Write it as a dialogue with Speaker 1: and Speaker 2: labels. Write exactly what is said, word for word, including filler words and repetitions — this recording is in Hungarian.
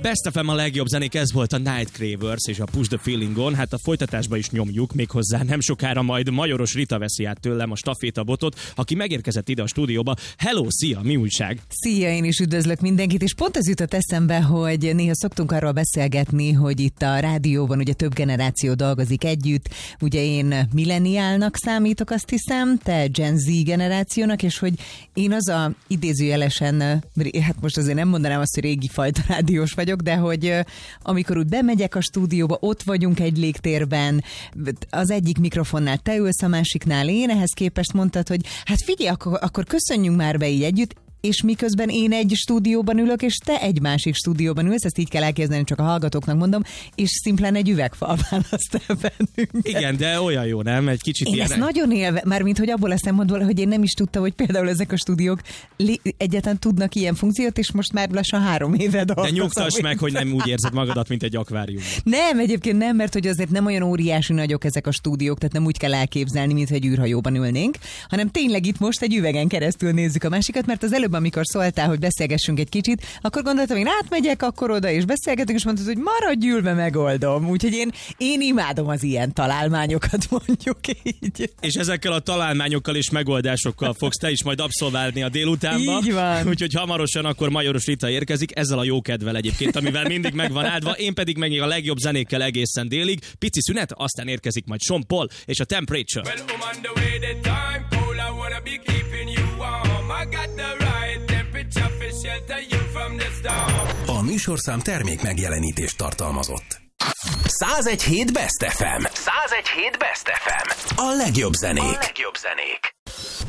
Speaker 1: Best ef em a legjobb zenék, ez volt a Night Cravers és a Push the Feeling On. Hát a folytatásba is nyomjuk, méghozzá nem sokára majd Majoros Rita veszi át tőlem a stafétabotot, aki megérkezett ide a stúdióba. Hello, szia, mi újság?
Speaker 2: Szia, én is üdvözlök mindenkit, és pont az jutott eszembe, hogy néha szoktunk arról beszélgetni, hogy itt a rádióban ugye több generáció dolgozik együtt. Ugye én milleniálnak számítok, azt hiszem, te Gen Z generációnak, és hogy én az a idézőjelesen, hát most azért nem mondanám azt, hogy régi fajta rádiós vagyok, de hogy amikor úgy bemegyek a stúdióba, ott vagyunk egy légtérben, az egyik mikrofonnál te ülsz, a másiknál én, ehhez képest mondtad, hogy hát figyelj, akkor, akkor köszönjünk már be így együtt, és miközben én egy stúdióban ülök, és te egy másik stúdióban ülsz, ezt így kell elképzelni, csak a hallgatóknak mondom, és szimplán egy üvegfal választ el bennünket.
Speaker 1: Igen, de olyan jó, nem? Egy kicsit
Speaker 2: én
Speaker 1: ilyen...
Speaker 2: ezt nagyon élve, mármint, hogy abból a szempontból, hogy én nem is tudtam, hogy például ezek a stúdiók egyáltalán tudnak ilyen funkciót, és most már lassan három éve dolgozom.
Speaker 1: De nyugtass meg, hogy nem úgy érzed magadat, mint egy akvárium.
Speaker 2: Nem, egyébként nem, mert hogy azért nem olyan óriási nagyok ezek a stúdiók, tehát nem úgy kell elképzelni, mint egy űrhajóban ülnénk, hanem tényleg itt most egy üvegen keresztül nézzük a másikat, mert az előbb, amikor szóltál, hogy beszélgessünk egy kicsit, akkor gondoltam, én átmegyek akkor oda, és beszélgetünk, és mondtad, hogy maradj ülve, megoldom. Úgyhogy én, én imádom az ilyen találmányokat, mondjuk így.
Speaker 1: És ezekkel a találmányokkal és megoldásokkal fogsz te is majd abszolválni a délutánba.
Speaker 2: Így van.
Speaker 1: Úgyhogy hamarosan akkor Majoros Rita érkezik, ezzel a jó kedvel egyébként, amivel mindig megvan áldva. Én pedig meg a legjobb zenékkel egészen délig. Pici szünet, aztán érkezik majd Sean Paul és a Temperature. Well,
Speaker 3: a műsorszám termék megjelenítést tartalmazott. száz egy hét Best ef em. száz egy hét Best ef em. A legjobb zenék. A legjobb zenék.